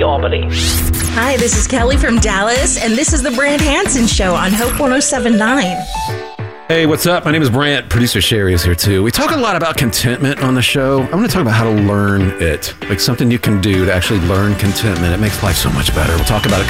Albany. Hi, this is Kelly from Dallas, and this is the Brant Hansen Show on Hope 107.9. Hey, what's up? My name is Brant. Producer Sherry is here too. We talk a lot about contentment on the show. I'm going to talk about how to learn it, like something you can do to actually learn contentment. It makes life so much better. We'll talk about it